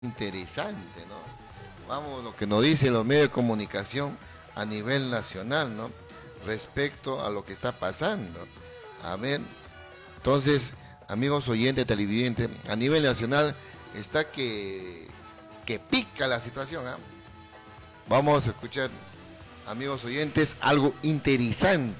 Interesante, ¿no? Vamos, lo que nos dicen los medios de comunicación a nivel nacional, ¿no? Respecto a lo que está pasando. A ver, entonces, amigos oyentes, televidentes, a nivel nacional está que pica la situación, ¿ah? Vamos a escuchar, amigos oyentes, algo interesante.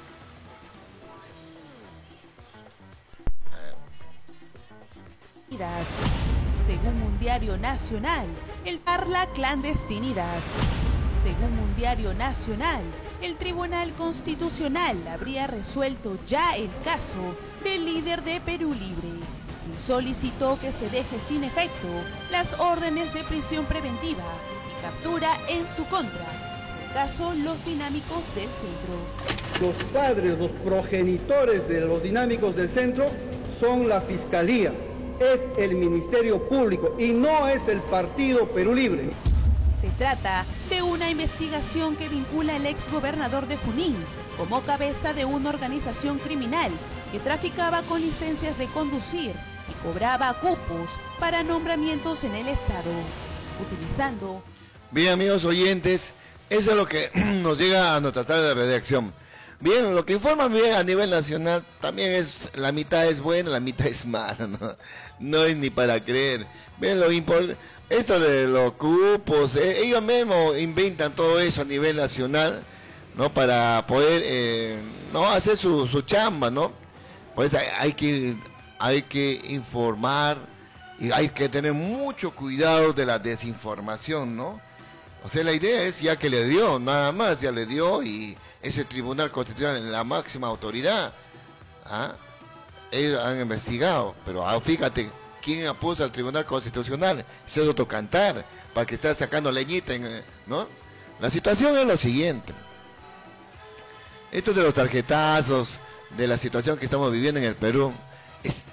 Según un diario nacional, la clandestinidad. Según un diario nacional, el Tribunal Constitucional habría resuelto ya el caso del líder de Perú Libre, quien solicitó que se deje sin efecto las órdenes de prisión preventiva y captura en su contra, en el caso Los Dinámicos del Centro. Los padres, los progenitores de los dinámicos del centro son la Fiscalía, es el Ministerio Público y no es el Partido Perú Libre. Se trata de una investigación que vincula al exgobernador de Junín como cabeza de una organización criminal que traficaba con licencias de conducir y cobraba cupos para nombramientos en el Estado, utilizando... Bien, amigos oyentes, eso es lo que nos llega a nuestra tabla de redacción. Bien, lo que informan bien a nivel nacional también es, la mitad es buena, la mitad es mala, ¿no? No es ni para creer. Bien, lo importante, esto de los cupos, ellos mismos inventan todo eso a nivel nacional, ¿no? Para poder, no, hacer su chamba, ¿no? Pues hay que informar y hay que tener mucho cuidado de la desinformación, ¿no? O sea, la idea es ya que le dio, nada más, ya le dio y ese Tribunal Constitucional es la máxima autoridad. ¿Ah? Ellos han investigado, pero fíjate, ¿quién apuesta al Tribunal Constitucional? Ese es otro cantar, para que esté sacando leñita, ¿no? La situación es lo siguiente. Esto de los tarjetazos, de la situación que estamos viviendo en el Perú, es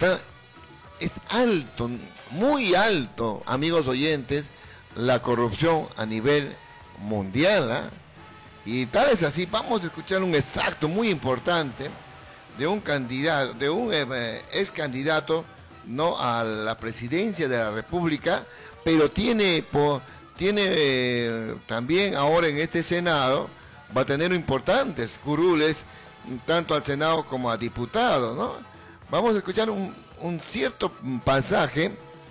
alto, muy alto, amigos oyentes, la corrupción a nivel mundial, ¿eh? Y tal es así, vamos a escuchar un extracto muy importante de un candidato, de un ex candidato, no a la presidencia de la República, pero tiene también ahora en este Senado, va a tener importantes curules, tanto al Senado como a diputados, ¿no? Vamos a escuchar un cierto pasaje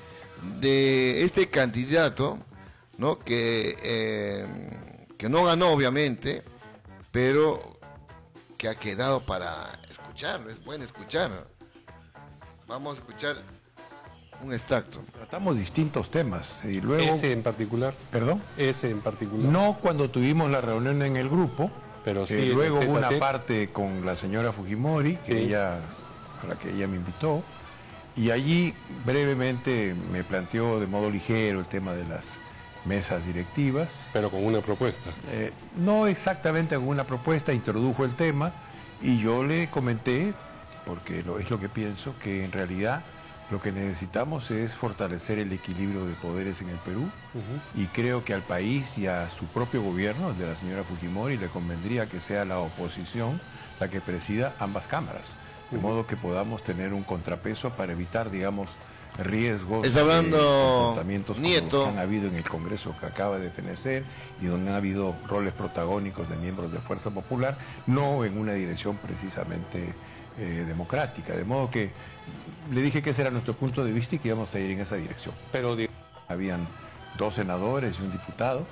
de este candidato, ¿no? Que no ganó obviamente, pero que ha quedado para escucharlo, es bueno escucharlo. Vamos a escuchar un extracto. Tratamos distintos temas y luego... ¿Ese en particular? ¿Perdón? ¿Ese en particular? No cuando tuvimos la reunión en el grupo, pero sí, luego hubo una parte con la señora Fujimori, que sí, a la que ella me invitó, y allí brevemente me planteó de modo ligero el tema de las mesas directivas. Pero con una propuesta. No exactamente con una propuesta, introdujo el tema y yo le comenté, porque es lo que pienso, que en realidad lo que necesitamos es fortalecer el equilibrio de poderes en el Perú, y creo que al país y a su propio gobierno, el de la señora Fujimori, le convendría que sea la oposición la que presida ambas cámaras, de modo que podamos tener un contrapeso para evitar, digamos, riesgos de confrontamientos como Nieto, los que han habido en el Congreso que acaba de fenecer y donde han habido roles protagónicos de miembros de Fuerza Popular, no en una dirección precisamente democrática. De modo que le dije que ese era nuestro punto de vista y que íbamos a ir en esa dirección. Pero habían 2 senadores y un diputado,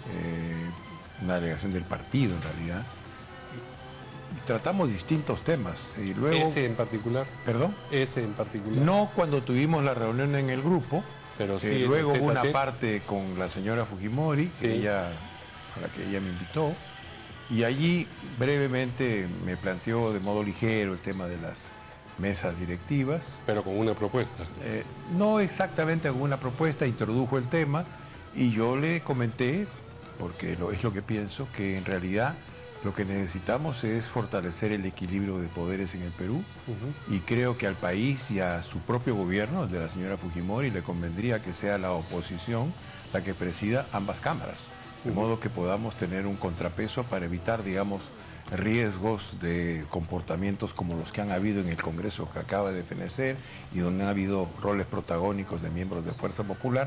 una delegación del partido en realidad. Tratamos distintos temas y luego... ¿Ese en particular? ¿Perdón? ¿Ese en particular? No cuando tuvimos la reunión en el grupo, pero sí, luego hubo una parte con la señora Fujimori, que a la que ella me invitó, y allí brevemente me planteó de modo ligero el tema de las mesas directivas. Pero con una propuesta. No exactamente con una propuesta, introdujo el tema y yo le comenté, porque es lo que pienso, que en realidad lo que necesitamos es fortalecer el equilibrio de poderes en el Perú, y creo que al país y a su propio gobierno, el de la señora Fujimori, le convendría que sea la oposición la que presida ambas cámaras, de modo que podamos tener un contrapeso para evitar, digamos, riesgos de comportamientos como los que han habido en el Congreso que acaba de fenecer y donde ha habido roles protagónicos de miembros de Fuerza Popular,